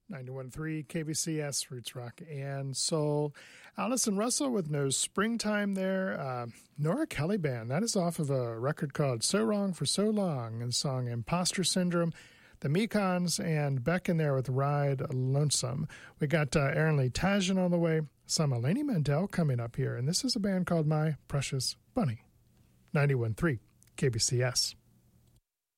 91.3 KBCS, Roots Rock and Soul. Allison Russell with No Springtime there. Nora Kelly Band, that is off of a record called So Wrong for So Long, and the song Imposter Syndrome. The Mekons and Beck in there with Ride Lonesome. We got Aaron Lee Tajan on the way, some Eleni Mandel coming up here, and this is a band called My Precious Bunny. 91.3 KBCS.